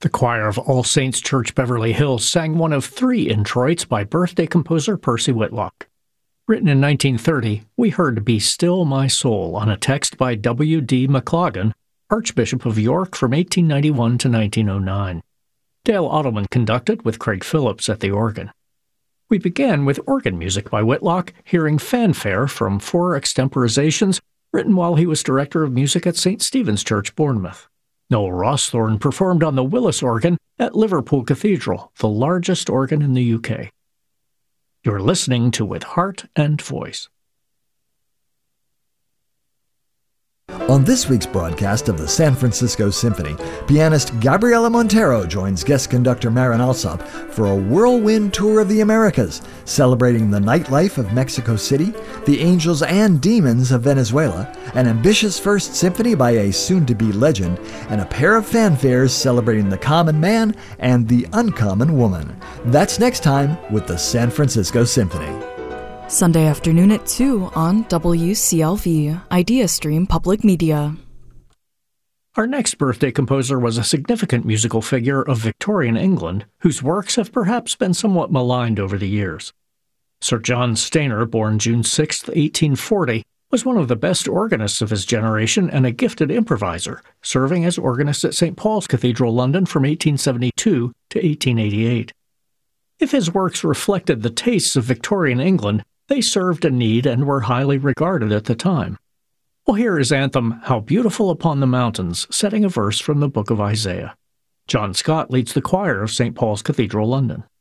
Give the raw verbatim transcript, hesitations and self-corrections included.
The choir of All Saints Church Beverly Hills sang one of three introits by birthday composer Percy Whitlock. Written in nineteen thirty, we heard Be Still My Soul on a text by W D McLagan, Archbishop of York from eighteen ninety-one to nineteen oh nine. Dale Ottoman conducted with Craig Phillips at the organ. We began with organ music by Whitlock, hearing Fanfare from four extemporizations written while he was director of music at Saint Stephen's Church, Bournemouth. Noel Rawsthorne performed on the Willis organ at Liverpool Cathedral, the largest organ in the U K. You're listening to With Heart and Voice. On this week's broadcast of the San Francisco Symphony, pianist Gabriela Montero joins guest conductor Marin Alsop for a whirlwind tour of the Americas, celebrating the nightlife of Mexico City, the angels and demons of Venezuela, an ambitious first symphony by a soon-to-be legend, and a pair of fanfares celebrating the common man and the uncommon woman. That's next time with the San Francisco Symphony. Sunday afternoon at two on W C L V, IdeaStream Public Media. Our next birthday composer was a significant musical figure of Victorian England, whose works have perhaps been somewhat maligned over the years. Sir John Stainer, born June sixth, eighteen forty, was one of the best organists of his generation and a gifted improviser, serving as organist at Saint Paul's Cathedral, London from eighteen seventy-two to eighteen eighty-eight. If his works reflected the tastes of Victorian England, they served a need and were highly regarded at the time. Well, here is anthem, How Beautiful Upon the Mountains, setting a verse from the book of Isaiah. John Scott leads the choir of Saint Paul's Cathedral, London.